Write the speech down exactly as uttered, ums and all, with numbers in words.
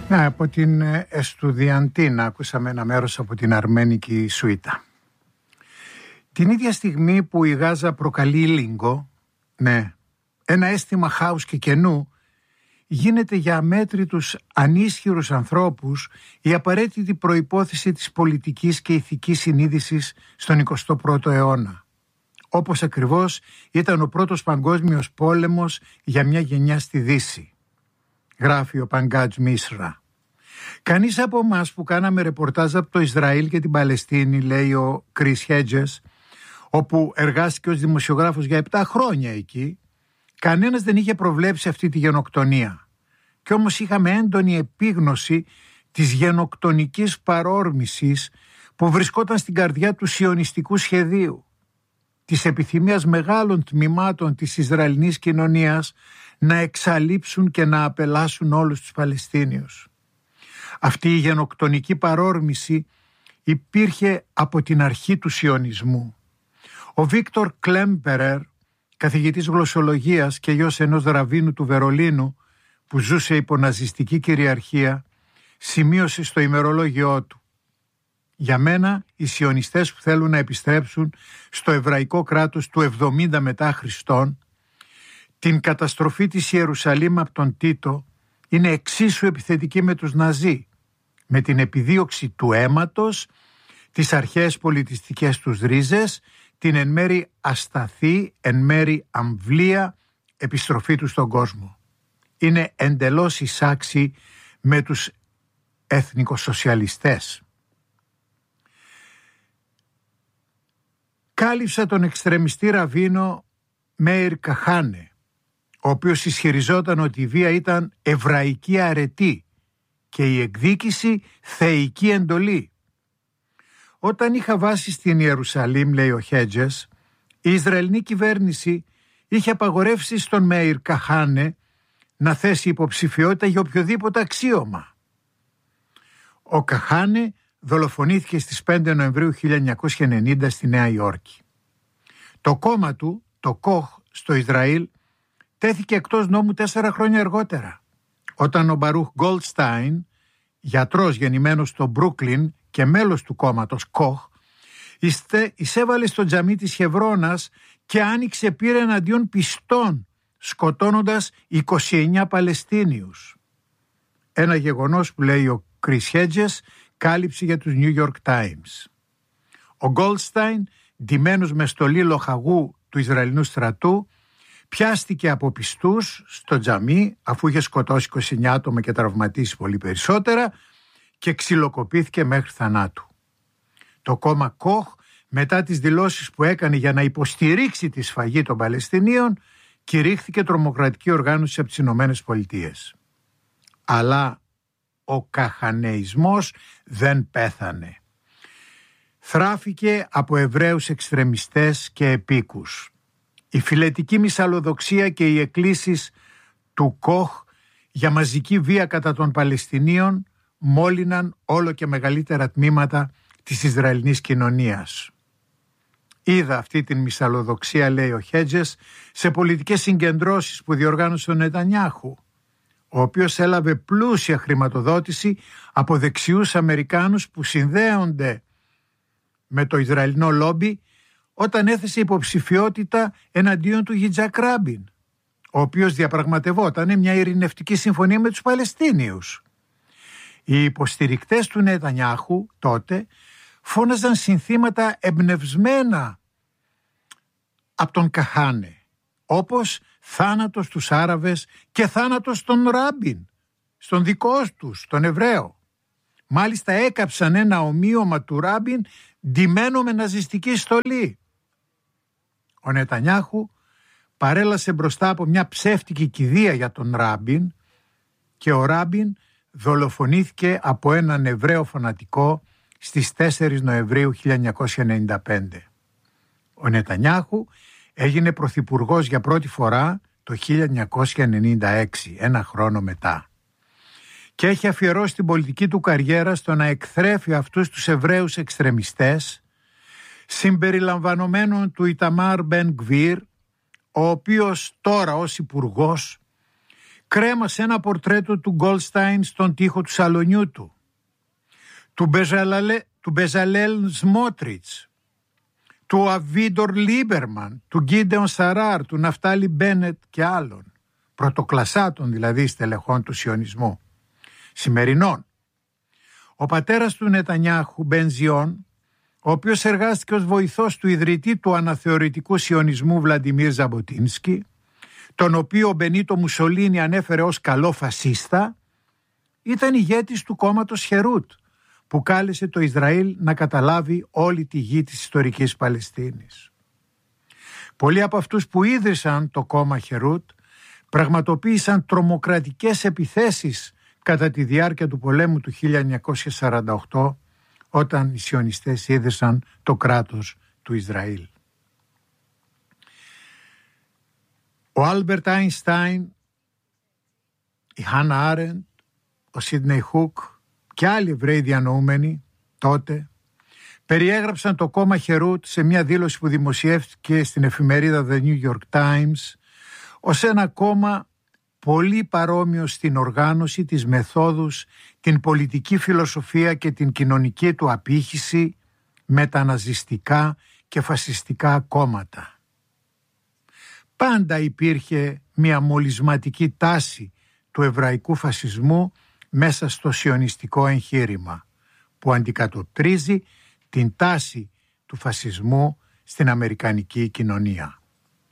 Ναι, από την Εστουδιαντίνα ακούσαμε ένα μέρος από την αρμένικη σουίτα. Την ίδια στιγμή που η Γάζα προκαλεί ήλιγκο, ναι, ένα αίσθημα χάους και κενού, γίνεται για αμέτρητους ανίσχυρους ανθρώπους η απαραίτητη προϋπόθεση της πολιτικής και ηθικής συνείδησης στον εικοστό πρώτο αιώνα. Όπως ακριβώς ήταν ο πρώτος παγκόσμιος πόλεμος για μια γενιά στη Δύση. Γράφει ο Παγκάτζ Μίσρα. Κανείς από εμάς που κάναμε ρεπορτάζ από το Ισραήλ και την Παλαιστίνη, λέει ο Κρίς Χέτζες, όπου εργάστηκε ως δημοσιογράφος για επτά χρόνια εκεί, κανένας δεν είχε προβλέψει αυτή τη γενοκτονία. Κι όμως είχαμε έντονη επίγνωση της γενοκτονικής παρόρμησης που βρισκόταν στην καρδιά του σιωνιστικού σχεδίου, της επιθυμίας μεγάλων τμήματων της Ισραηλινής κοινωνίας να εξαλείψουν και να απελάσουν όλους τους Παλαιστίνιους. Αυτή η γενοκτονική παρόρμηση υπήρχε από την αρχή του σιωνισμού. Ο Βίκτορ Κλέμπερερ, καθηγητής γλωσσολογίας και γιος ενός ραβίνου του Βερολίνου που ζούσε υπό ναζιστική κυριαρχία, σημείωσε στο ημερολόγιό του: «Για μένα οι σιωνιστές που θέλουν να επιστρέψουν στο εβραϊκό κράτος του εβδομήντα μετά Χριστόν, την καταστροφή της Ιερουσαλήμ από τον Τίτο, είναι εξίσου επιθετική με τους Ναζί, με την επιδίωξη του αίματος, τις αρχαίες πολιτιστικές τους ρίζες, την εν μέρει ασταθή, εν μέρει αμβλία επιστροφή του στον κόσμο. Είναι εντελώς εισάξι με τους εθνικοσοσιαλιστές». Κάλυψα τον εξτρεμιστή ραβίνο Μέιρ Καχάνε, ο οποίος ισχυριζόταν ότι η βία ήταν εβραϊκή αρετή και η εκδίκηση θεϊκή εντολή. Όταν είχα βάσει στην Ιερουσαλήμ, λέει ο Χέτζες, η Ισραηλινή κυβέρνηση είχε απαγορεύσει στον Μέιρ Καχάνε να θέσει υποψηφιότητα για οποιοδήποτε αξίωμα. Ο Καχάνε δολοφονήθηκε στις πέντε Νοεμβρίου χίλια εννιακόσια ενενήντα στη Νέα Υόρκη. Το κόμμα του, το Κοχ, στο Ισραήλ τέθηκε εκτός νόμου τέσσερα χρόνια αργότερα, όταν ο Μπαρούχ Γκόλτστάιν, γιατρός γεννημένος στο Μπρούκλιν και μέλος του κόμματος Κοχ, εισέβαλε στο τζαμί της Χευρώνας και άνοιξε πύρα εναντίον πιστών, σκοτώνοντας είκοσι εννέα Παλαιστίνιους. Ένα γεγονός που, λέει ο Κρίς Χέτζες, κάλυψε για τους New York Times. Ο Γκόλτστάιν, ντυμένος με στολή λοχαγού του Ισραηλινού στρατού, πιάστηκε από πιστούς στο τζαμί αφού είχε σκοτώσει είκοσι εννέα άτομα και τραυματίσει πολύ περισσότερα και ξυλοκοπήθηκε μέχρι θανάτου. Το κόμμα Κοχ, μετά τις δηλώσεις που έκανε για να υποστηρίξει τη σφαγή των Παλαιστινίων, κηρύχθηκε τρομοκρατική οργάνωση από τις Ηνωμένες Πολιτείες. Αλλά ο καχανεϊσμός δεν πέθανε. Θράφηκε από Εβραίους εξτρεμιστές και επίκους. Η φιλετική μυσαλλοδοξία και οι εκκλήσεις του Κοχ για μαζική βία κατά των Παλαιστινίων μόλυναν όλο και μεγαλύτερα τμήματα της Ισραηλινής κοινωνίας. Είδα αυτή την μυσαλλοδοξία, λέει ο Χέτζες, σε πολιτικές συγκεντρώσεις που διοργάνωσε ο Νετανιάχου, ο οποίος έλαβε πλούσια χρηματοδότηση από δεξιούς Αμερικάνους που συνδέονται με το Ισραηλινό λόμπι, όταν έθεσε υποψηφιότητα εναντίον του Γιτζάκ Ράμπιν, ο οποίος διαπραγματευόταν μια ειρηνευτική συμφωνία με τους Παλαιστίνιους. Οι υποστηρικτές του Νετανιάχου τότε φώναζαν συνθήματα εμπνευσμένα από τον Καχάνε, όπως θάνατος στους Άραβες και θάνατος στον Ράμπιν, στον δικό τους, τον Εβραίο. Μάλιστα έκαψαν ένα ομοίωμα του Ράμπιν ντυμένο με ναζιστική στολή. Ο Νετανιάχου παρέλασε μπροστά από μια ψεύτικη κηδεία για τον Ράμπιν και ο Ράμπιν δολοφονήθηκε από έναν Εβραίο φανατικό στις τέσσερις Νοεμβρίου χίλια εννιακόσια ενενήντα πέντε. Ο Νετανιάχου έγινε πρωθυπουργός για πρώτη φορά το χίλια εννιακόσια ενενήντα έξι, ένα χρόνο μετά. Και έχει αφιερώσει την πολιτική του καριέρα στο να εκθρέφει αυτούς τους Εβραίους εξτρεμιστές, συμπεριλαμβανομένων του Ιταμάρ Μπεν Γκβίρ, ο οποίος τώρα ως υπουργός κρέμασε ένα πορτρέτο του Γκόλσταϊν στον τοίχο του σαλονιού του, του, Μπεζαλαλέ, του Μπεζαλέλ Σμότριτς, του Αβίντορ Λίμπερμαν, του Γκίντεον Σαράρ, του Ναφτάλι Μπένετ και άλλων, πρωτοκλασσάτων δηλαδή στελεχών του σιωνισμού, σημερινών. Ο πατέρας του Νετανιάχου, Μπεν Ζιόν, ο οποίος εργάστηκε ως βοηθός του ιδρυτή του αναθεωρητικού σιωνισμού Βλαντιμίρ Ζαμποτίνσκι, τον οποίο ο Μπενίτο Μουσολίνι ανέφερε ως καλό φασίστα, ήταν ηγέτης του κόμματος Χερούτ, που κάλεσε το Ισραήλ να καταλάβει όλη τη γη της ιστορικής Παλαιστίνης. Πολλοί από αυτούς που ίδρυσαν το κόμμα Χερούτ πραγματοποίησαν τρομοκρατικές επιθέσεις κατά τη διάρκεια του πολέμου του χίλια εννιακόσια σαράντα οκτώ, όταν οι σιωνιστές ίδρυσαν το κράτος του Ισραήλ. Ο Άλμπερτ Άινστάιν, η Χάνα Άρεντ, ο Σίδνεϊ Χουκ και άλλοι Εβραίοι διανοούμενοι τότε περιέγραψαν το κόμμα Χερούτ σε μια δήλωση που δημοσιεύτηκε στην εφημερίδα The New York Times ως ένα κόμμα πολύ παρόμοιο στην οργάνωση, τις μεθόδους, την πολιτική φιλοσοφία και την κοινωνική του απήχηση με τα ναζιστικά και φασιστικά κόμματα. Πάντα υπήρχε μια μολυσματική τάση του εβραϊκού φασισμού μέσα στο σιωνιστικό εγχείρημα, που αντικατοπτρίζει την τάση του φασισμού στην αμερικανική κοινωνία.